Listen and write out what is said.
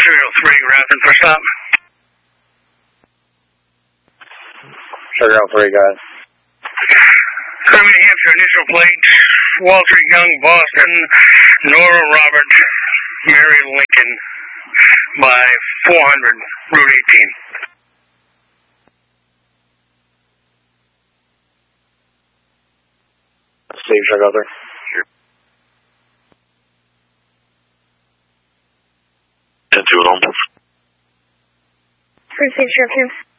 303, Rapid for stop. Sugar 03, guys. Crew New Hampshire, initial plate, Walter Young, Boston, Nora Robert, Mary Lincoln, by 400, Route 18. Steve, Sugar 03. And 2 at home. Steve, Sugar 2.